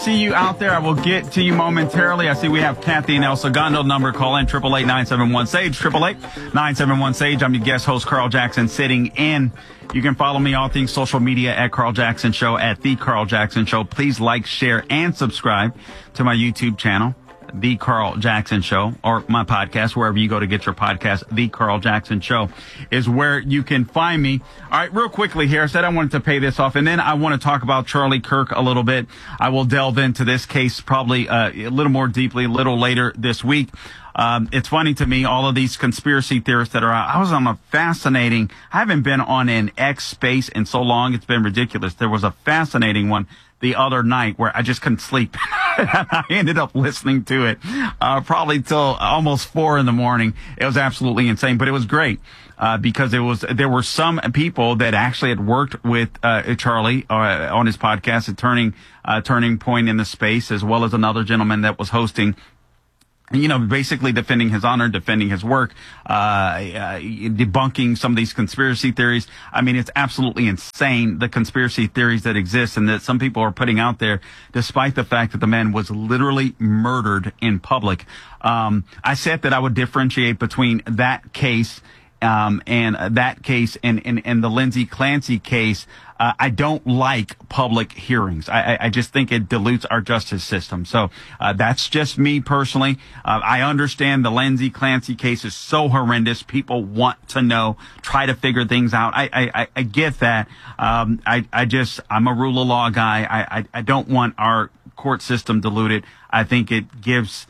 see you out there. I will get to you momentarily. I see we have Kathy and El Segundo. Number, call in 888-971-SAGE, 888-971-SAGE. I'm your guest host, Carl Jackson, sitting in. You can follow me all things social media at Carl Jackson Show, at The Carl Jackson Show. Please like, share, and subscribe to my YouTube channel, The Carl Jackson Show, or my podcast, wherever you go to get your podcast. The Carl Jackson Show is where you can find me. All right, real quickly here, I said I wanted to pay this off, and then I want to talk about Charlie Kirk a little bit. I will delve into this case probably a little more deeply a little later this week. It's funny to me, all of these conspiracy theorists that are out. I was on a fascinating, I haven't been on an X space in so long, it's been ridiculous. There was a fascinating one the other night where I just couldn't sleep. I ended up listening to it probably till almost 4 a.m. It was absolutely insane, but it was great because there were some people that actually had worked with Charlie on his podcast at Turning Point in the Space, as well as another gentleman that was hosting. You know, basically defending his honor, defending his work, debunking some of these conspiracy theories. I mean, it's absolutely insane, the conspiracy theories that exist and that some people are putting out there, despite the fact that the man was literally murdered in public. I said that I would differentiate between that case and the Lindsay Clancy case. I don't like public hearings. I just think it dilutes our justice system. So that's just me personally. I understand the Lindsay Clancy case is so horrendous. People want to know, try to figure things out. I get that. I'm a rule of law guy. I don't want our court system diluted. I think it gives,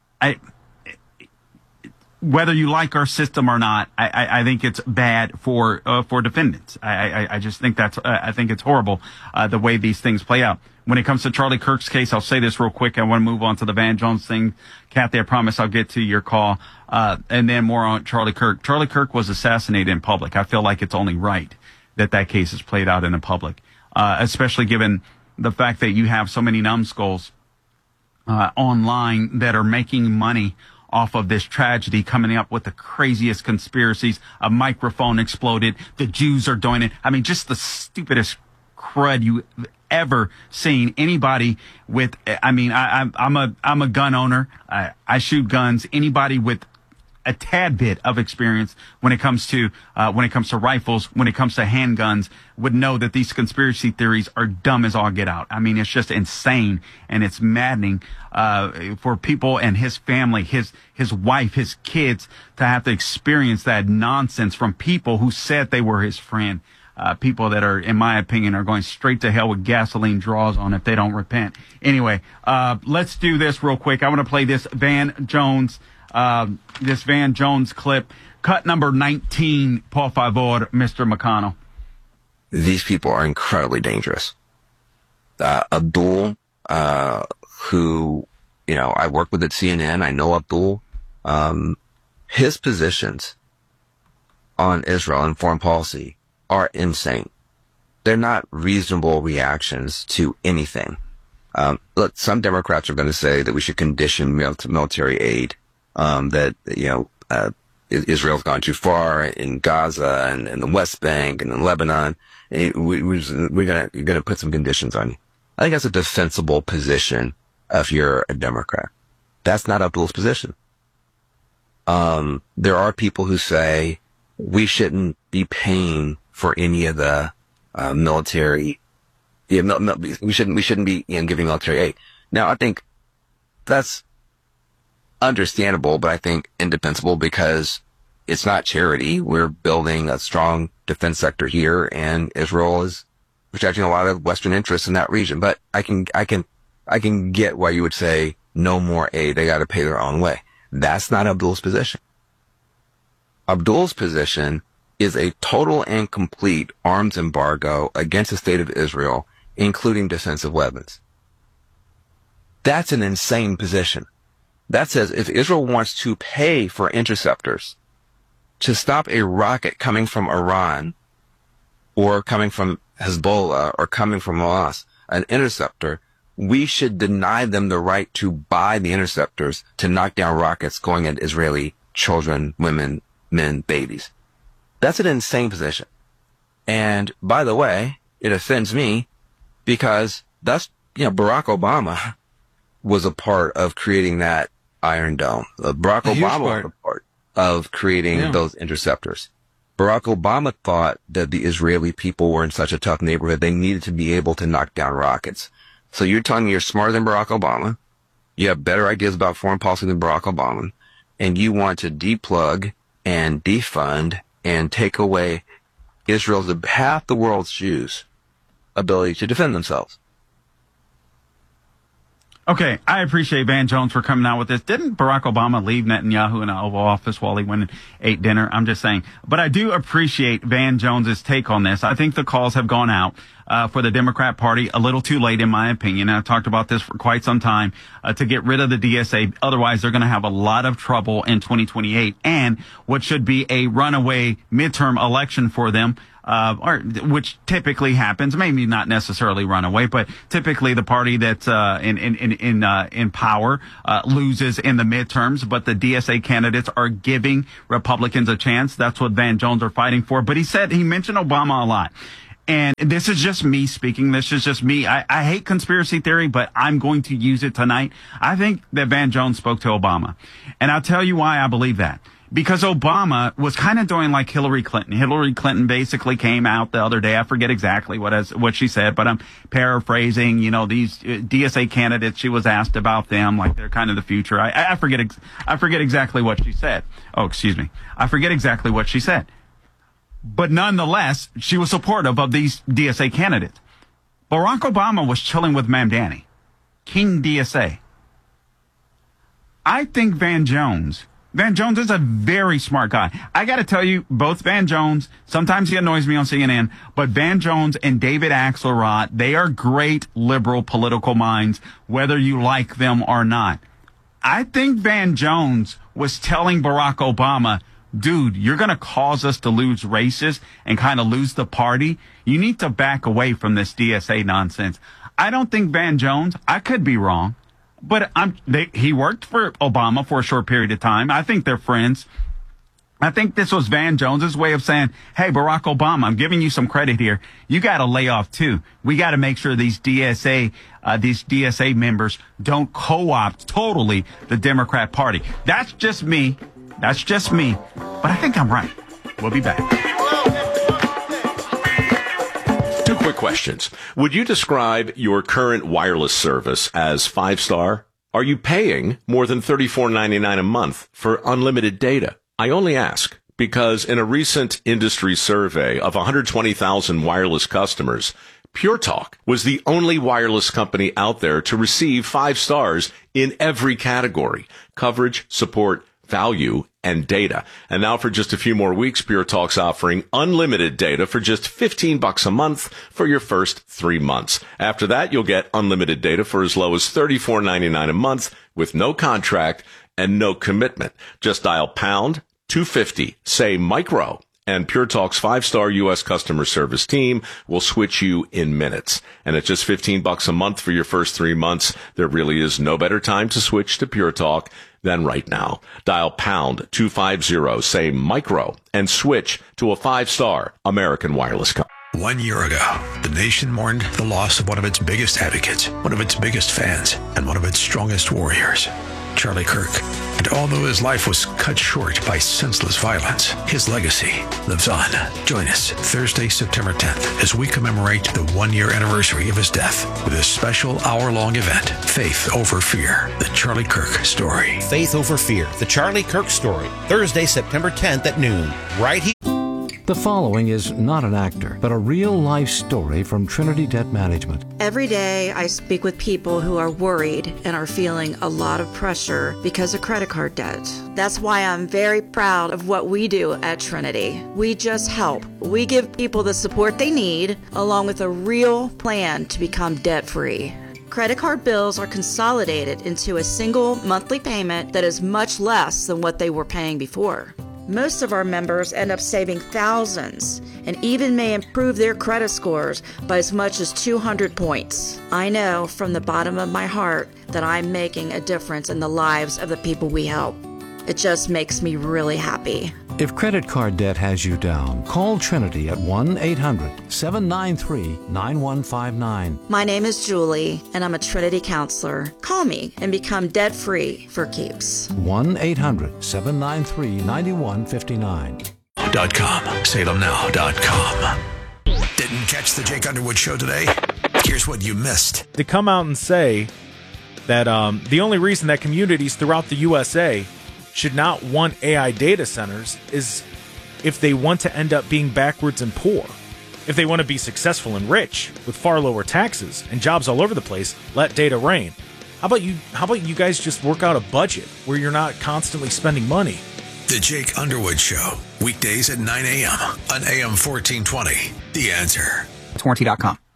whether you like our system or not, I think it's bad for defendants. I just think I think it's horrible, the way these things play out. When it comes to Charlie Kirk's case, I'll say this real quick. I want to move on to the Van Jones thing. Kathy, I promise I'll get to your call, and then more on Charlie Kirk. Charlie Kirk was assassinated in public. I feel like it's only right that case is played out in the public, especially given the fact that you have so many numbskulls, online that are making money off of this tragedy, coming up with the craziest conspiracies. A microphone exploded. The Jews are doing it. I mean, just the stupidest crud you ever seen. Anybody with, I mean, I'm a gun owner. I shoot guns. Anybody with a tad bit of experience when it comes to rifles, when it comes to handguns, would know that these conspiracy theories are dumb as all get out. I mean, it's just insane, and it's maddening for people and his family, his wife, his kids, to have to experience that nonsense from people who said they were his friend. People that are, in my opinion, are going straight to hell with gasoline draws on if they don't repent. Anyway, let's do this real quick. I want to play this Van Jones clip, cut number 19, por favor, Mr. McConnell. These people are incredibly dangerous. Abdul, who, I work with at CNN. I know Abdul. His positions on Israel and foreign policy are insane. They're not reasonable reactions to anything. Look, some Democrats are going to say that we should condition military aid, that, Israel's gone too far in Gaza and the West Bank and in Lebanon. We're gonna put some conditions on you. I think that's a defensible position if you're a Democrat. That's not Abdul's position. There are people who say we shouldn't be paying for any of the military. We shouldn't be giving military aid. Now, I think that's understandable, but I think indefensible, because it's not charity. We're building a strong defense sector here, and Israel is protecting a lot of Western interests in that region. But I can get why you would say no more aid. They got to pay their own way. That's not Abdul's position. Abdul's position is a total and complete arms embargo against the state of Israel, including defensive weapons. That's an insane position. That says if Israel wants to pay for interceptors to stop a rocket coming from Iran or coming from Hezbollah or coming from Hamas, an interceptor, we should deny them the right to buy the interceptors to knock down rockets going at Israeli children, women, men, babies. That's an insane position. And by the way, it offends me because that's Barack Obama was a part of creating that Iron Dome. Barack Obama was a part of creating those interceptors. Barack Obama thought that the Israeli people were in such a tough neighborhood, they needed to be able to knock down rockets. So you're telling me you're smarter than Barack Obama, you have better ideas about foreign policy than Barack Obama, and you want to deplug and defund and take away Israel's, half the world's Jews' ability to defend themselves. Okay, I appreciate Van Jones for coming out with this. Didn't Barack Obama leave Netanyahu in the Oval Office while he went and ate dinner? I'm just saying. But I do appreciate Van Jones's take on this. I think the calls have gone out for the Democrat Party a little too late, in my opinion. And I've talked about this for quite some time, to get rid of the DSA. Otherwise, they're going to have a lot of trouble in 2028 and what should be a runaway midterm election for them. Which typically happens, maybe not necessarily runaway, but typically the party that's in power loses in the midterms. But the DSA candidates are giving Republicans a chance. That's what Van Jones are fighting for. But he mentioned Obama a lot. And this is just me speaking. This is just me. I hate conspiracy theory, but I'm going to use it tonight. I think that Van Jones spoke to Obama. And I'll tell you why I believe that. Because Obama was kind of doing like Hillary Clinton. Hillary Clinton basically came out the other day. I forget exactly what she said, but I'm paraphrasing. These DSA candidates, she was asked about them, like they're kind of the future. I forget exactly what she said. Oh, excuse me. I forget exactly what she said. But nonetheless, she was supportive of these DSA candidates. Barack Obama was chilling with Mamdani, King DSA. I think Van Jones is a very smart guy. I got to tell you, both Van Jones, sometimes he annoys me on CNN, but Van Jones and David Axelrod, they are great liberal political minds, whether you like them or not. I think Van Jones was telling Barack Obama, dude, you're going to cause us to lose races and kind of lose the party. You need to back away from this DSA nonsense. I don't think Van Jones, I could be wrong, but he worked for Obama for a short period of time. I think they're friends. I think this was Van Jones's way of saying, hey, Barack Obama, I'm giving you some credit here. You got to lay off too. We got to make sure these DSA members don't co-opt totally the Democrat Party. That's just me. But I think I'm right. We'll be back. Two quick questions. Would you describe your current wireless service as 5-star? Are you paying more than $34.99 a month for unlimited data? I only ask because in a recent industry survey of 120,000 wireless customers, Pure Talk was the only wireless company out there to receive 5 stars in every category: coverage, support, value, and data. And now for just a few more weeks, Pure Talk's offering unlimited data for just $15 a month for your first 3 months. After that, you'll get unlimited data for as low as $34.99 a month with no contract and no commitment. Just dial pound 250, say micro, and Pure Talk's 5-star U.S. customer service team will switch you in minutes. And at just $15 a month for your first 3 months, there really is no better time to switch to Pure Talk than right now. Dial pound 250, say micro, and switch to a 5-star American wireless company. 1 year ago, the nation mourned the loss of one of its biggest advocates, one of its biggest fans, and one of its strongest warriors, Charlie Kirk. And although his life was cut short by senseless violence, his legacy lives on. Join us Thursday, September 10th, as we commemorate the 1-year anniversary of his death with a special hour-long event, Faith Over Fear, the Charlie Kirk Story. Faith Over Fear, the Charlie Kirk Story, Thursday, September 10th at noon, right here. The following is not an actor, but a real-life story from Trinity Debt Management. Every day I speak with people who are worried and are feeling a lot of pressure because of credit card debt. That's why I'm very proud of what we do at Trinity. We just help. We give people the support they need, along with a real plan to become debt-free. Credit card bills are consolidated into a single monthly payment that is much less than what they were paying before. Most of our members end up saving thousands and even may improve their credit scores by as much as 200 points. I know from the bottom of my heart that I'm making a difference in the lives of the people we help. It just makes me really happy. If credit card debt has you down, call Trinity at 1-800-793-9159. My name is Julie, and I'm a Trinity counselor. Call me and become debt-free for keeps. 1-800-793-9159. .com, salemnow.com. Didn't catch the Jake Underwood show today? Here's what you missed. To come out and say that the only reason that communities throughout the USA should not want AI data centers is if they want to end up being backwards and poor. If they want to be successful and rich with far lower taxes and jobs all over the place, let data reign. How about you guys just work out a budget where you're not constantly spending money? The Jake Underwood Show, weekdays at 9 a.m. on AM 1420. The Answer. It's warranty.com.